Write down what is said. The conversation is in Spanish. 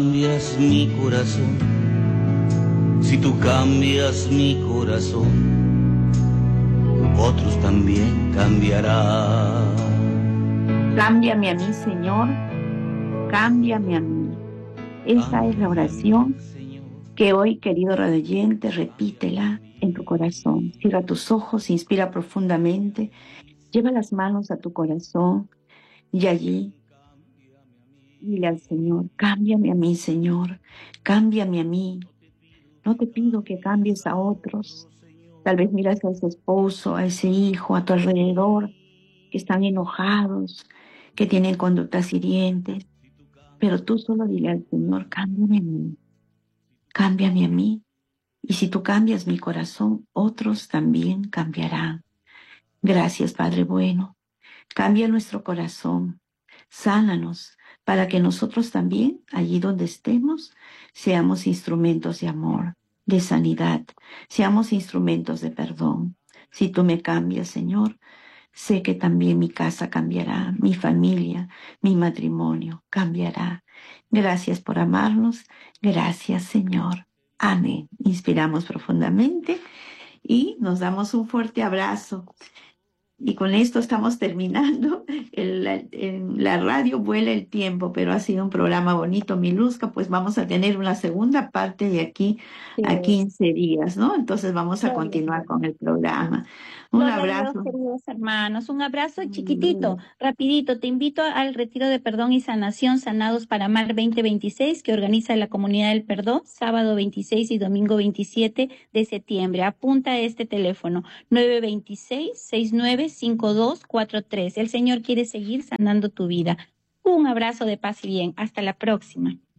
Cambias mi corazón, si tú cambias mi corazón, otros también cambiarán. Cámbiame a mí, Señor, cámbiame a mí. Esa es la oración que hoy, querido radioyente, repítela en tu corazón. Cierra tus ojos, inspira profundamente, lleva las manos a tu corazón y allí dile al Señor, cámbiame a mí, Señor, cámbiame a mí. No te pido que cambies a otros. Tal vez miras a ese esposo, a ese hijo a tu alrededor, que están enojados, que tienen conductas hirientes, pero tú solo dile al Señor, cámbiame a mí, cámbiame a mí. Y si tú cambias mi corazón, otros también cambiarán. Gracias, Padre bueno. Cambia nuestro corazón, sánanos, para que nosotros también, allí donde estemos, seamos instrumentos de amor, de sanidad, seamos instrumentos de perdón. Si tú me cambias, Señor, sé que también mi casa cambiará, mi familia, mi matrimonio cambiará. Gracias por amarnos. Gracias, Señor. Amén. Inspiramos profundamente y nos damos un fuerte abrazo. Y con esto estamos terminando. En la radio vuela el tiempo, pero ha sido un programa bonito, Miluska. Pues vamos a tener una segunda parte de aquí Sí, a 15 días, ¿no? Entonces vamos a gloria a continuar Dios. con el programa. Un Gloria a Dios, abrazo. queridos hermanos. Un abrazo chiquitito, rapidito. Te invito al retiro de perdón y sanación Sanados para Amar 2026 que organiza la Comunidad del Perdón, sábado 26 y domingo 27 de septiembre. Apunta a este teléfono, 926-695243. El Señor quiere seguir sanando tu vida. Un abrazo de paz y bien. Hasta la próxima.